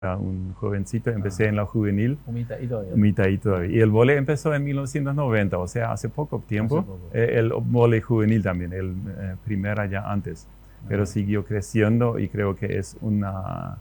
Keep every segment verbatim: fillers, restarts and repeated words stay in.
Era un jovencito, empecé ah. en la juvenil. Un mitad todavía. Mitad todavía. Y el vóley empezó en mil novecientos noventa, o sea, hace poco tiempo. Hace poco. Eh, el vóley juvenil también, el eh, primera ya antes. Pero ah. siguió creciendo y creo que es una,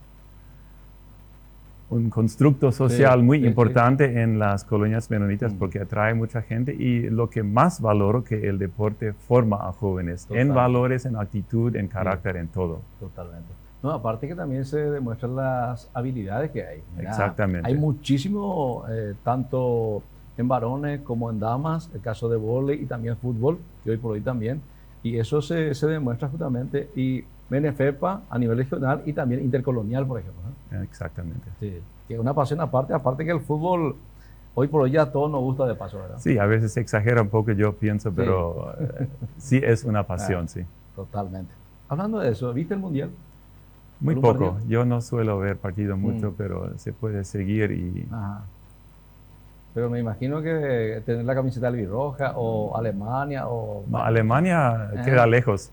un constructo social sí, muy sí, importante sí. en las colonias menonitas mm. porque atrae mucha gente y lo que más valoro que el deporte forma a jóvenes Totalmente. en valores, en actitud, en carácter, sí. en todo. Totalmente. No, aparte que también se demuestran las habilidades que hay. Mira, Exactamente. Hay muchísimo, eh, tanto en varones como en damas, el caso de vóley y también fútbol, y hoy por hoy también. Y eso se, se demuestra justamente, y Menefepa a nivel regional y también intercolonial, por ejemplo. ¿eh? Exactamente. Sí, que es una pasión aparte, aparte que el fútbol, hoy por hoy ya a todos nos gusta de paso, ¿verdad? Sí, a veces se exagera un poco, yo pienso, pero sí, eh, sí es una pasión, ah, sí. Totalmente. Hablando de eso, ¿viste el Mundial? Muy poco. Partido? Yo no suelo ver partidos mucho, mm. pero se puede seguir y... Ajá. Pero me imagino que tener la camiseta albirroja o Alemania o... No, Alemania eh. queda lejos.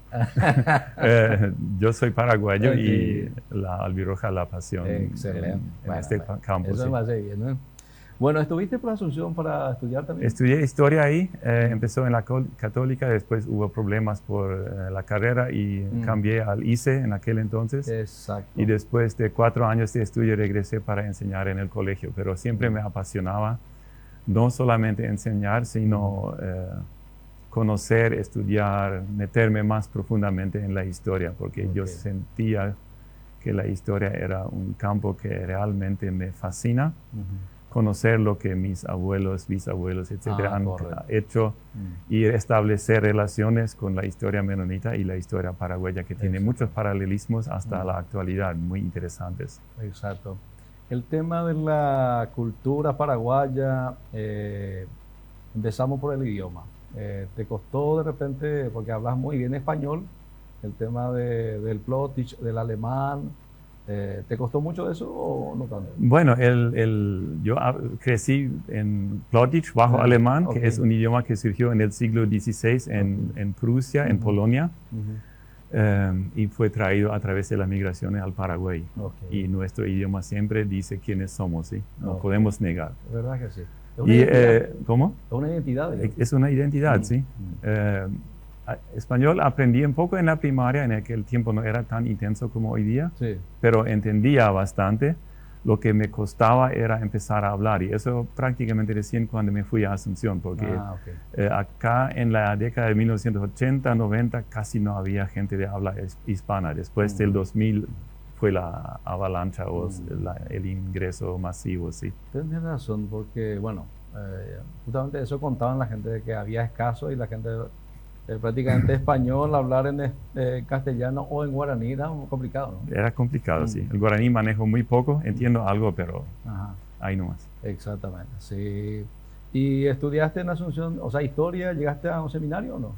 eh, yo soy paraguayo sí. y la albirroja la pasión Excelente. en, bueno, en este bueno, campo. Eso sí. me hace bien, ¿no? Bueno, ¿estuviste por Asunción para estudiar también? Estudié historia ahí, eh, empezó en la católica, después hubo problemas por eh, la carrera y mm. cambié al I C E en aquel entonces. Exacto. Y después de cuatro años de estudio regresé para enseñar en el colegio, pero siempre mm. me apasionaba no solamente enseñar, sino eh, conocer, estudiar, meterme más profundamente en la historia, porque okay. yo sentía que la historia era un campo que realmente me fascina. Uh-huh. Conocer lo que mis abuelos, bisabuelos, etcétera, ah, han correcto. hecho mm. y establecer relaciones con la historia menonita y la historia paraguaya, que tiene Exacto. muchos paralelismos hasta mm. la actualidad, muy interesantes. Exacto. El tema de la cultura paraguaya, eh, empezamos por el idioma. Eh, ¿Te costó de repente, porque hablas muy bien español, el tema de, del Plotich, del alemán? Eh, ¿Te costó mucho eso o no tanto? Bueno, el, el, yo crecí en Plotich, bajo ah, alemán, okay. que es un idioma que surgió en el siglo dieciséis en, okay. en Prusia, uh-huh. en Polonia, uh-huh. um, y fue traído a través de las migraciones al Paraguay. Okay. Y nuestro idioma siempre dice quiénes somos, ¿sí? No okay. podemos negar. Es verdad que sí. ¿Es una y, eh, ¿Cómo? Es una identidad. ¿Digamos? Es una identidad, uh-huh. sí. Uh, Español aprendí un poco en la primaria, en aquel tiempo no era tan intenso como hoy día, sí. pero entendía bastante. Lo que me costaba era empezar a hablar, y eso prácticamente recién cuando me fui a Asunción, porque ah, okay. eh, acá en la década de mil novecientos ochenta, noventa casi no había gente de habla hispana. Después mm. del dos mil fue la avalancha o mm. la, el ingreso masivo, sí. Tienes razón, porque bueno, eh, justamente eso contaban la gente de que había escaso y la gente... Eh, prácticamente español, hablar en eh, castellano o en guaraní era complicado, ¿no? Era complicado, mm. sí. El guaraní manejo muy poco, entiendo algo, pero Ajá. ahí nomás. Exactamente, sí. ¿Y estudiaste en Asunción, o sea, historia, llegaste a un seminario o no?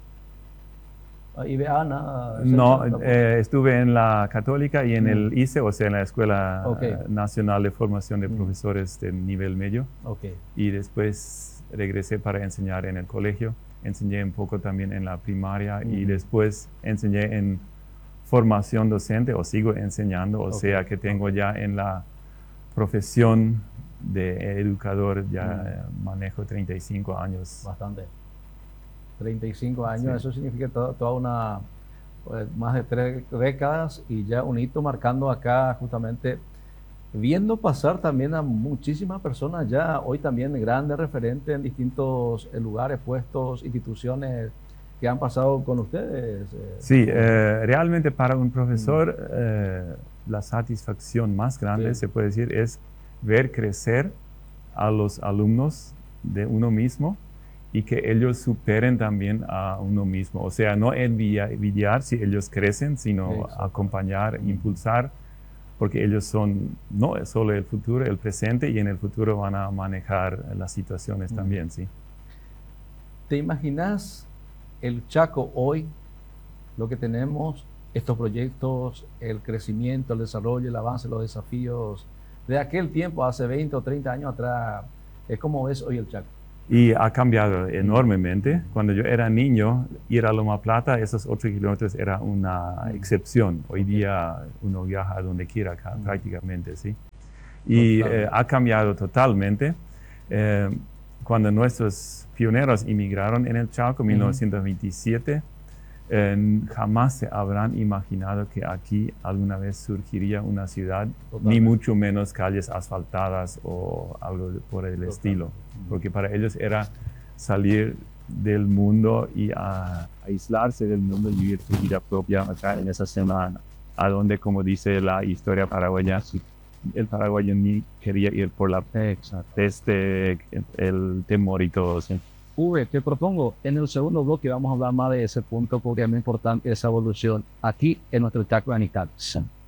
¿Y ah, nada? No, eh, estuve en la católica y en mm. el I C E, o sea, en la Escuela okay. Nacional de Formación de mm. Profesores de nivel medio. Okay. Y después regresé para enseñar en el colegio. Enseñé un poco también en la primaria mm. y después enseñé en formación docente o sigo enseñando, o okay. sea que tengo okay. ya en la profesión de educador, ya mm. manejo treinta y cinco años. Bastante. treinta y cinco años, sí. Eso significa to- toda una, pues, más de tres décadas y ya un hito marcando acá justamente, viendo pasar también a muchísimas personas ya, hoy también grandes referentes en distintos lugares, puestos, instituciones que han pasado con ustedes. Sí, eh, realmente para un profesor mm. eh, la satisfacción más grande, sí. se puede decir, es ver crecer a los alumnos de uno mismo y que ellos superen también a uno mismo. O sea, no envidiar si ellos crecen, sino Exacto. acompañar, mm. impulsar, porque ellos son no solo el futuro, el presente, y en el futuro van a manejar las situaciones mm. también, ¿sí? ¿Te imaginas el Chaco hoy, lo que tenemos, estos proyectos, el crecimiento, el desarrollo, el avance, los desafíos de aquel tiempo, hace veinte o treinta años atrás? ¿Es como ves hoy el Chaco? Y ha cambiado enormemente. Cuando yo era niño, ir a Loma Plata, esos ocho kilómetros era una excepción. Hoy día uno viaja a donde quiera acá, prácticamente, ¿sí? Y eh, ha cambiado totalmente. Eh, cuando nuestros pioneros inmigraron en el Chaco en mil novecientos veintisiete, eh, jamás se habrán imaginado que aquí alguna vez surgiría una ciudad, totalmente, ni mucho menos calles asfaltadas o algo por el totalmente estilo. Porque para ellos era salir del mundo y a aislarse del mundo y vivir su vida propia acá en esa semana, a donde, como dice la historia paraguaya, el paraguayo ni quería ir por la pecha, desde el temor y todo. ¿Sí? Uwe, te propongo, en el segundo bloque vamos a hablar más de ese punto porque es muy importante esa evolución aquí en nuestro Chaco Anical. Sí.